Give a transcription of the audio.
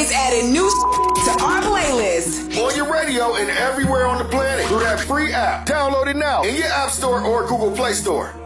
always adding new to our playlist. On your radio and everywhere on the planet through that free app. Download it now in your App Store or Google Play Store.